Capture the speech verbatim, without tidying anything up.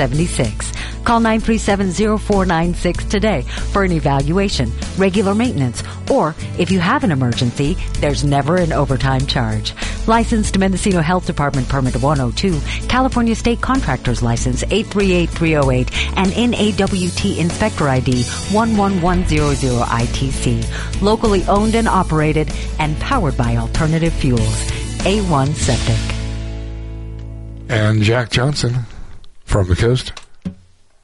seventy-six. Call nine three seven, zero four nine six today for an evaluation, regular maintenance, or if you have an emergency, there's never an overtime charge. Licensed to Mendocino Health Department Permit one oh two, California State Contractors License eight three eight three oh eight, and N A W T Inspector I D one one one zero zero I T C. Locally owned and operated and powered by Alternative Fuels. A one Septic. And Jack Johnson from the coast.